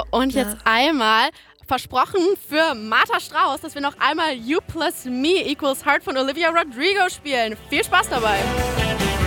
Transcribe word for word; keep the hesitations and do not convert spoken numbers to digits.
und Ja. jetzt einmal versprochen für Martha Strauss, dass wir noch einmal You plus Me equals Heart von Olivia Rodrigo spielen. Viel Spaß dabei.